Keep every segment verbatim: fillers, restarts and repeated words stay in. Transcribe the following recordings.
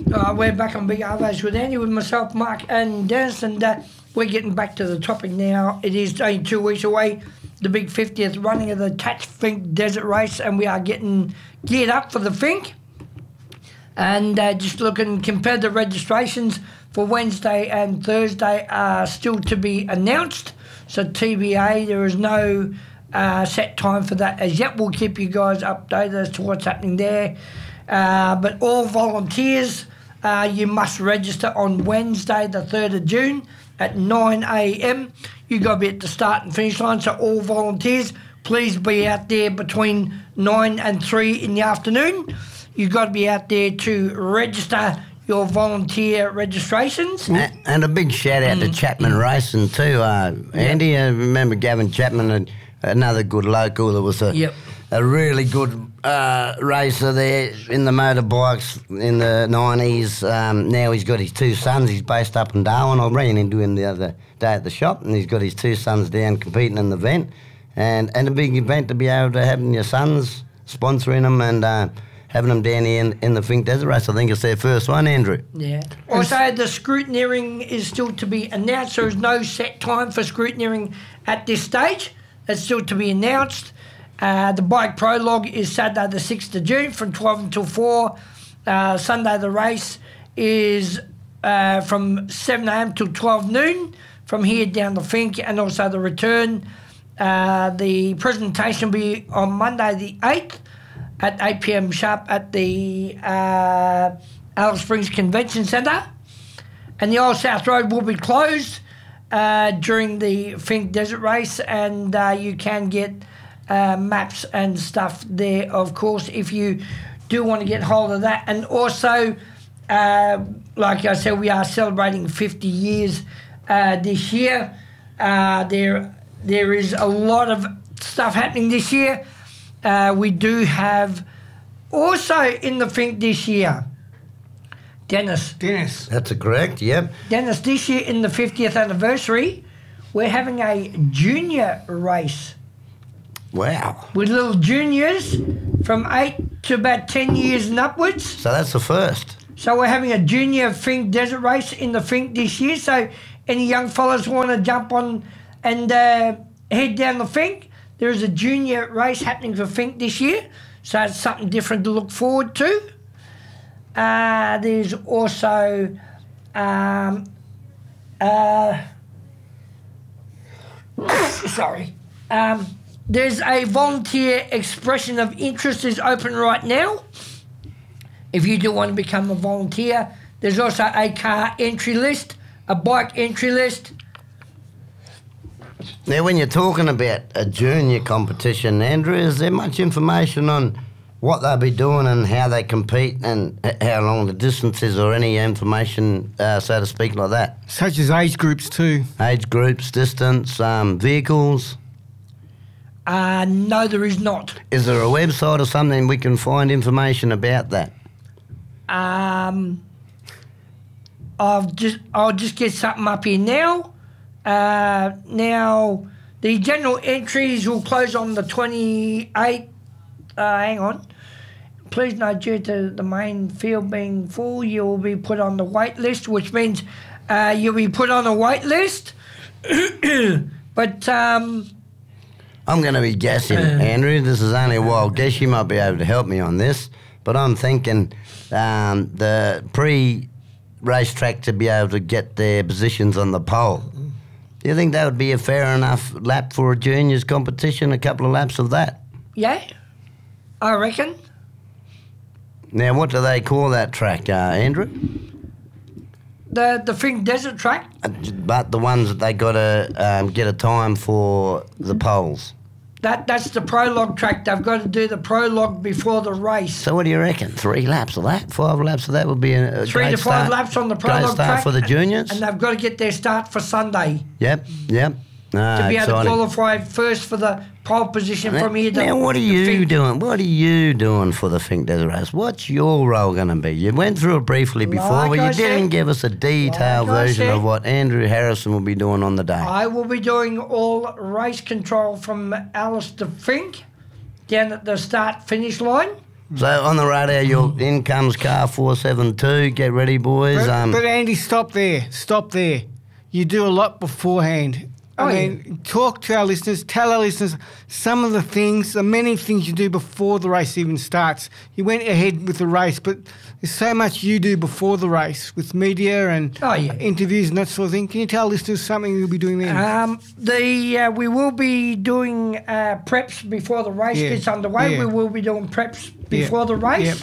Uh, we're back on Big Arvos with Andy, with myself, Mark and Dennis, and uh, we're getting back to the topic now. It is only two weeks away, the big fiftieth running of the Tatch Fink Desert Race, and we are getting geared up for the Fink. And uh, just looking, competitive registrations for Wednesday and Thursday are still to be announced. So T B A, there is no uh, set time for that as yet. We'll keep you guys updated as to what's happening there. Uh, but all volunteers, uh, you must register on Wednesday the third of June at nine a m. You've got to be at the start and finish line, so all volunteers, please be out there between nine and three in the afternoon. You've got to be out there to register your volunteer registrations. And, and a big shout out mm. to Chapman Racing too. Uh, Andy, yep. I remember Gavin Chapman, another good local that was a, yep. a really good uh, racer there in the motorbikes in the nineties. Um, now he's got his two sons. He's based up in Darwin. I ran into him the other day at the shop, and he's got his two sons down competing in the event. And, and a big event to be able to have your sons sponsoring them and... Uh, having them down here in, in the Fink Desert Race. I think it's their first one, Andrew. Yeah. Also, the scrutineering is still to be announced. There is no set time for scrutineering at this stage. It's still to be announced. Uh, the bike prologue is Saturday the sixth of June from twelve until four. Uh, Sunday the race is uh, from seven a m till twelve noon from here down the Fink, and also the return. Uh, the presentation will be on Monday the eighth. At eight p m sharp at the uh, Alice Springs Convention Centre. And the Old South Road will be closed uh, during the Fink Desert Race, and uh, you can get uh, maps and stuff there, of course, if you do want to get hold of that. And also, uh, like I said, we are celebrating fifty years uh, this year. Uh, there, there is a lot of stuff happening this year. Uh, we do have also in the Fink this year, Dennis. Dennis. That's a correct, yep. Dennis, this year in the fiftieth anniversary, we're having a junior race. Wow. With little juniors from eight to about ten years and upwards. So that's the first. So we're having a junior Fink Desert Race in the Fink this year. So any young fellas want to jump on and uh, head down the Fink, there is a junior race happening for Fink this year, so it's something different to look forward to. Uh, there's also um, uh, sorry. Um, there's a volunteer expression of interest is open right now. If you do want to become a volunteer, there's also a car entry list, a bike entry list. Now, when you're talking about a junior competition, Andrew, is there much information on what they'll be doing and how they compete and how long the distance is, or any information, uh, so to speak, like that? Such as age groups too. Age groups, distance, um, vehicles? Uh, no, there is not. Is there a website or something we can find information about that? Um, I've just, I'll just get something up here now. Uh, now, the general entries will close on the twenty-eighth. Uh, hang on. Please note, due to the main field being full, you will be put on the wait list, which means uh, you'll be put on a wait list. But um, I'm going to be guessing, uh, Andrew. This is only a wild guess. You might be able to help me on this. But I'm thinking um, the pre-racetrack to be able to get their positions on the pole. Do you think that would be a fair enough lap for a juniors competition, a couple of laps of that? Yeah, I reckon. Now, what do they call that track, uh, Andrew? The the Fink Desert track. But the ones that they got to um, get a time for the poles. That That's the prologue track. They've got to do the prologue before the race. So what do you reckon? Three laps of that? Five laps of that would be a, a Three great to five start, laps on the prologue great start track for the juniors? And they've got to get their start for Sunday. Yep, yep. Ah, to be able exciting. to qualify first for the pole position now, from here to... Now, what are you doing? What are you doing for the Fink Desert Race? What's your role going to be? You went through it briefly before, like but you I didn't said, give us a detailed like version said, of what Andrew Harrison will be doing on the day. I will be doing all race control from Alice to Fink, down at the start-finish line. So on the radio, your in comes car four seven two. Get ready, boys. But, Um, but Andy, stop there. Stop there. You do a lot beforehand. I Oh, mean, yeah. talk to our listeners, tell our listeners some of the things, the many things you do before the race even starts. You went ahead with the race, but there's so much you do before the race with media and Oh, yeah. interviews and that sort of thing. Can you tell listeners something you'll be doing then? Um, the uh, we will be doing uh, preps before the race Yeah, gets underway. yeah. We will be doing preps before the Yep. race.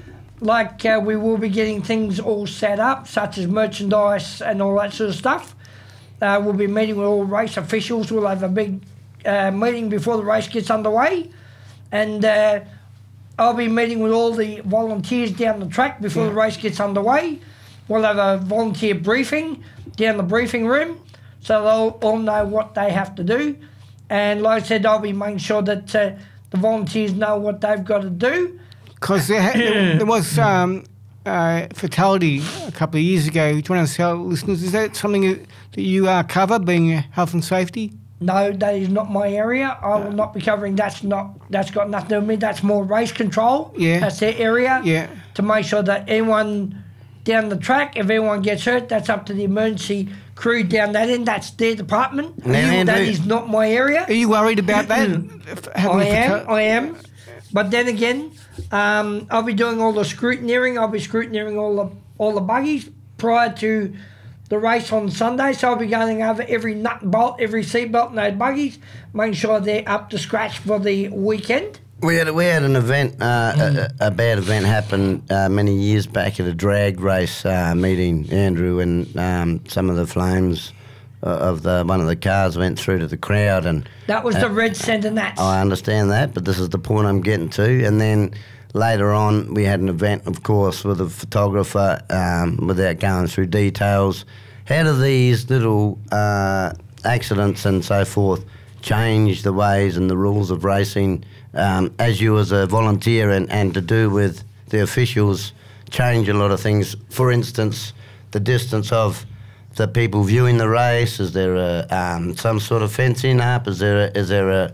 Like uh, we will be getting things all set up, such as merchandise and all that sort of stuff. Uh, we'll be meeting with all race officials. We'll have a big uh, meeting before the race gets underway, and uh, I'll be meeting with all the volunteers down the track before Yeah. the race gets underway. We'll have a volunteer briefing down the briefing room, so they'll all know what they have to do. And like I said, I'll be making sure that uh, the volunteers know what they've got to do. Because there, ha- there was um, uh, fatality a couple of years ago. Do you want to tell listeners, is that something that that you uh, cover, being uh, health and safety? No, that is not my area. I will not be covering. That's not. That's got nothing to do with me. That's more race control. Yeah. That's their area. Yeah. To make sure that anyone down the track, if anyone gets hurt, that's up to the emergency crew down that end. That's their department. Now, You- that Andrew- is not my area. Are you worried about that? If having I a am. fatal- I am. But then again, um, I'll be doing all the scrutineering. I'll be scrutineering all the all the buggies prior to the race on Sunday. So I'll be going over every nut and bolt, every seatbelt in those buggies, making sure they're up to scratch for the weekend. We had we had an event, uh, a, a bad event happen uh, many years back at a drag race uh, meeting, Andrew, and um, some of the flames uh, of the one of the cars went through to the crowd, and That was the red centre nats. I understand that, but this is the point I'm getting to. And then later on, we had an event, of course, with a photographer. Um, without going through details, how do these little uh, accidents and so forth change the ways and the rules of racing? Um, as you as a volunteer and, and to do with the officials change a lot of things. For instance, the distance of the people viewing the race. Is there a, um, some sort of fencing up? Is there a, is there a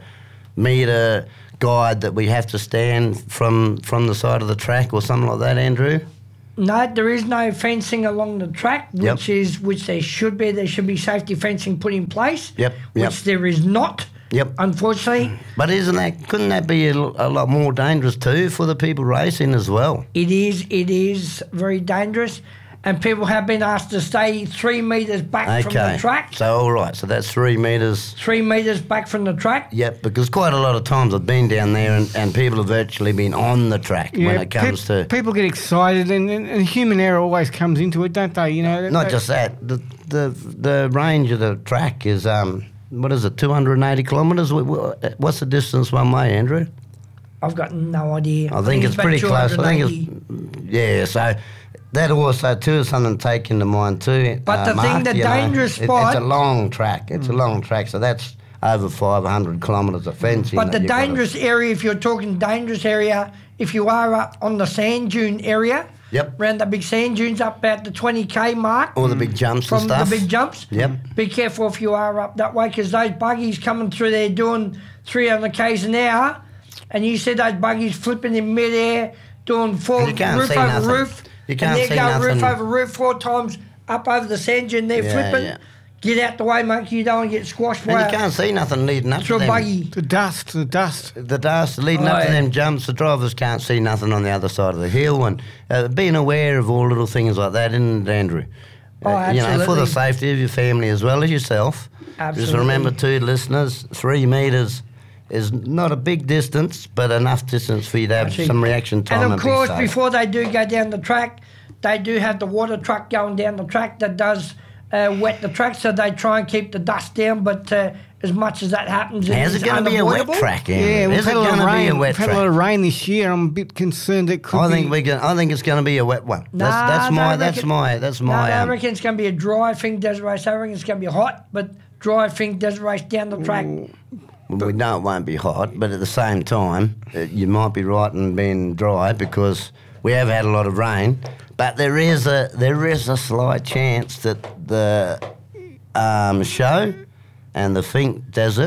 metre guide that we have to stand from from the side of the track or something like that, Andrew? No, there is no fencing along the track, Yep. which is which there should be. There should be safety fencing put in place. Yep, Which yep. there is not. Yep. Unfortunately, But isn't that couldn't that be a, l- a lot more dangerous too for the people racing as well? it is. It is very dangerous, and people have been asked to stay three metres back from Okay. the track. So all right, so that's three metres. Three metres back from the track. Yep, because quite a lot of times I've been down there and, and people have actually been on the track when it comes pe- to people get excited, and, and, and human error always comes into it, don't they? You know, not they- just that. The the the range of the track is um what is it, two hundred eighty kilometres? Wh- wh- What's the distance one way, Andrew? I've got no idea. I think it's about pretty close. I think two hundred eighty. it's yeah. So that also too is something to take into mind too. But the thing, Mark, the you know, dangerous it- spot- It's a long track. It's a long track. So that's over five hundred kilometres of fencing. But that the you've gotta- dangerous area, if you're talking dangerous area, if you are up on the sand dune area, Yep. around the big sand dunes up at the twenty K mark, All the big jumps from and stuff. the big jumps. Yep. Be careful if you are up that way, because those buggies coming through there doing three hundred Ks an hour, and you see those buggies flipping in midair, doing four You can't roof see over nothing. roof. You can't and see they're going roof nothing. over roof four times up over the sand dune. They're Yeah, flipping. yeah. Get out the way, mate. You don't want to get squashed And by you a, can't see nothing leading up through to a them. buggy. the dust, the dust. The dust leading Oh, up to yeah. them jumps, the drivers can't see nothing on the other side of the hill, and uh, being aware of all little things like that, isn't it, Andrew? Oh, Uh, you know, for the absolutely. safety of your family as well as yourself. Just Absolutely. remember, too, listeners, three metres is not a big distance, but enough distance for you to have Actually, some reaction time. And of be course, safe. before they do go down the track, they do have the water truck going down the track that does uh, wet the track, so they try and keep the dust down. But uh, as much as that happens, it How's is it going to be a wet unavoidable. track, Andrew? Yeah, we've Is had it a lot going of to be rain. a wet We've had a lot track? of rain this year. I'm a bit concerned it could I be. think we can. I think it's going to be a wet one. Nah, that's that's they my. That's reckon- my. That's No, my. I um, reckon it's going to be a dry thing, desert race. I reckon it's going to be hot, but dry thing, desert race down the track. Well, we know it won't be hot, but at the same time, uh, you might be right in being dry because we have had a lot of rain. But there is a there is a slight chance that the um, show and the Fink Desert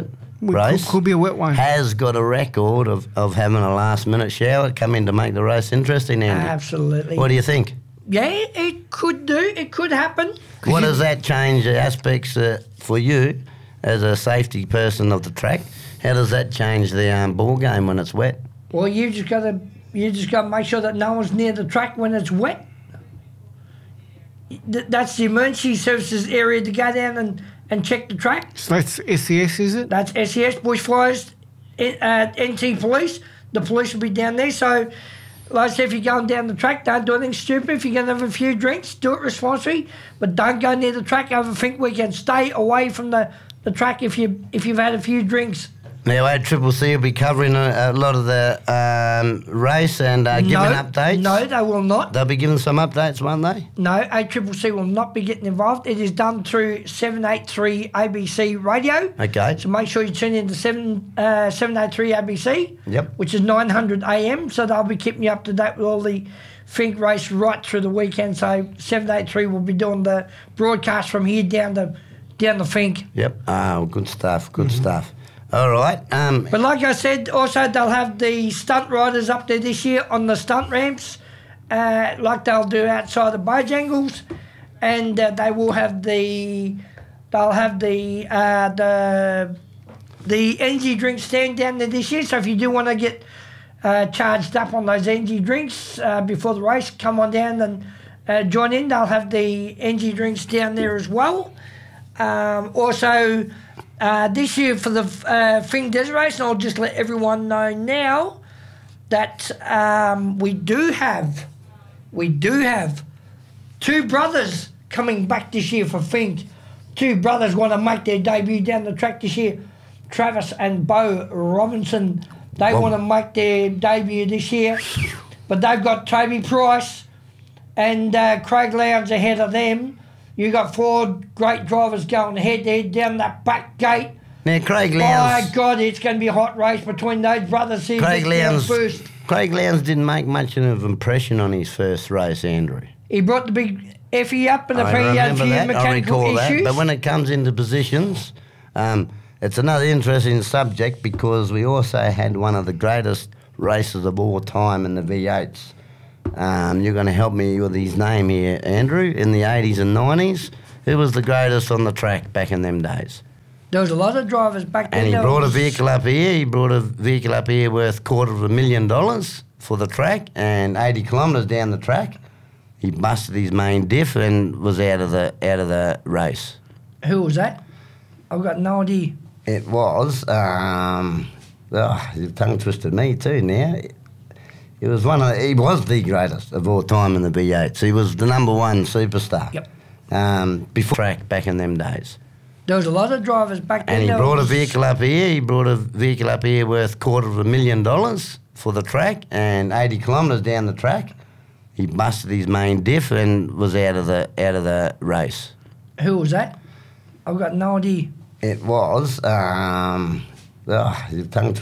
We race Could, could be a wet one. has got a record of, of having a last-minute shower come in to make the race interesting, Andy. Absolutely. What do you think? Yeah, it could do. It could happen. What does that change the aspects uh, for you as a safety person of the track? How does that change the um, ball game when it's wet? Well, you just got to you just got to make sure that no one's near the track when it's wet. Th- That's the emergency services area to go down and, and check the track. So that's S E S, is it? That's S E S, Bushfires, N- uh, N T Police. The police will be down there. So, like I said, if you're going down the track, don't do anything stupid. If you're going to have a few drinks, do it responsibly. But don't go near the track over Think Weekend. Stay away from the, the track if, you, if you've had a few drinks. Now, A C C C will be covering a, a lot of the um, race and uh, giving no, updates. No, they will not. They'll be giving some updates, won't they? No, A C C C will not be getting involved. It is done through seven eighty-three A B C radio. Okay. So make sure you tune in to seven, uh, seven eighty-three A B C, Yep. which is nine hundred A M. So they'll be keeping you up to date with all the Fink race right through the weekend. So seven eighty-three will be doing the broadcast from here down to down the Fink. Yep. Oh, good stuff, good mm-hmm. stuff. All right. Um, But like I said, also they'll have the stunt riders up there this year on the stunt ramps, uh, like they'll do outside the Bojangles, and uh, they will have the they'll have the uh, the the energy drink stand down there this year. So if you do want to get uh, charged up on those energy drinks uh, before the race, come on down and uh, join in. They'll have the energy drinks down there as well. Um, also. Uh, this year for the uh, Fing Desert Race, and I'll just let everyone know now that um, we do have, we do have two brothers coming back this year for Fing. Two brothers want to make their debut down the track this year. Travis and Bo Robinson, they Well, want to make their debut this year, but they've got Toby Price and uh, Craig Lowndes ahead of them. You got four great drivers going ahead there down that back gate. now, Craig My Lowndes. God, it's going to be a hot race between those brothers here. Craig Lowndes. First. Craig Lowndes didn't make much of an impression on his first race, Andrew. He brought the big Effie up and a I few, had a remember few that. I mechanical recall issues. that. But when it comes into positions, um, it's another interesting subject because we also had one of the greatest races of all time in the V eights. Um, you're going to help me with his name here, Andrew. In the eighties and nineties, who was the greatest on the track back in them days? There was a lot of drivers back then. And he There brought a was- vehicle up here. He brought a vehicle up here worth quarter of a million dollars for the track, and eighty kilometres down the track, he busted his main diff and was out of the out of the race. Who was that? I've got no idea. It was. Um, oh, you've tongue twisted me too now. He was one of. The, he was the greatest of all time in the V eights. He was the number one superstar. Yep. Um, before track back in them days. There was a lot of drivers back then. And he There brought a was- vehicle up here. He brought a vehicle up here worth quarter of a million dollars for the track, and eighty kilometres down the track, he busted his main diff and was out of the out of the race. Who was that? I've got no idea. It was. Um, oh, you've tongue